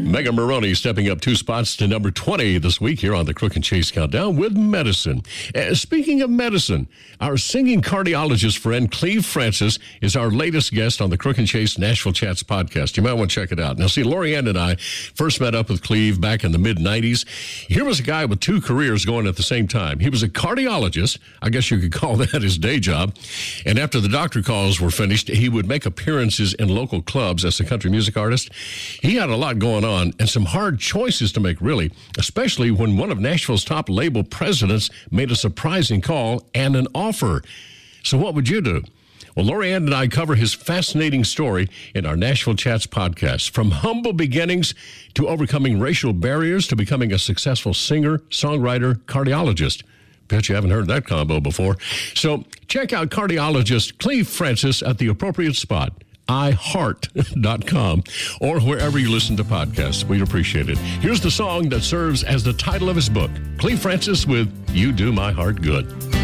Megan Maroney stepping up 2 spots to number 20 this week here on the Crook and Chase Countdown with medicine. Speaking of medicine, our singing cardiologist friend Cleve Francis is our latest guest on the Crook and Chase Nashville Chats podcast. You might want to check it out. Now, see, Lorianne and I first met up with Cleve back in the mid-'90s. Here was a guy with 2 careers going at the same time. He was a cardiologist. I guess you could call that his day job. And after the doctor calls were finished, he would make appearances in local clubs as a country music artist. He had a lot going on and some hard choices to make, really, especially when one of Nashville's top label presidents made a surprising call and an offer. So what would you do? Well, Lorianne and I cover his fascinating story in our Nashville Chats podcast, from humble beginnings to overcoming racial barriers to becoming a successful singer, songwriter, cardiologist. Bet you haven't heard that combo before. So check out cardiologist Cleve Francis at the appropriate spot, iHeart.com, or wherever you listen to podcasts. We'd appreciate it. Here's the song that serves as the title of his book, Cleve Francis with You Do My Heart Good.